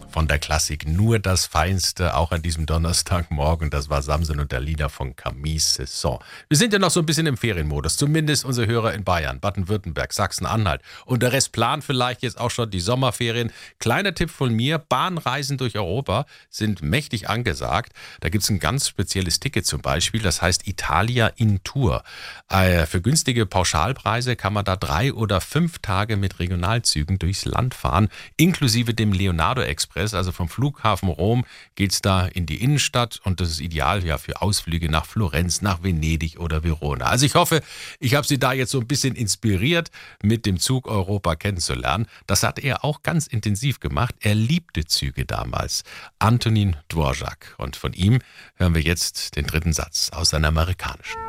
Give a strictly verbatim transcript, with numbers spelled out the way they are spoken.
von der Klassik. Nur das Feinste, auch an diesem Donnerstagmorgen. Das war Samson und der Lieder von Camille Saison. Wir sind ja noch so ein bisschen im Ferienmodus. Zumindest unsere Hörer in Bayern, Baden-Württemberg, Sachsen-Anhalt. Und der Rest plant vielleicht jetzt auch schon die Sommerferien. Kleiner Tipp von mir, Bahnreisen durch Europa sind mächtig angesagt. Da gibt es ein ganz spezielles Ticket zum Beispiel. Das heißt Italia in Tour. Äh, für günstige Pauschalpreise kann man da drei oder fünf Tage mit Regionalzügen durchs Land fahren, inklusive dem Leonardo Express. Also vom Flughafen Rom geht es da in die Innenstadt und das ist ideal ja für Ausflüge nach Florenz, nach Venedig oder Verona. Also ich hoffe, ich habe Sie da jetzt so ein bisschen inspiriert, mit dem Zug Europa kennenzulernen. Das hat er auch ganz intensiv gemacht. Er liebte Züge damals. Antonin Dvorak. Und von ihm hören wir jetzt den dritten Satz aus seiner amerikanischen.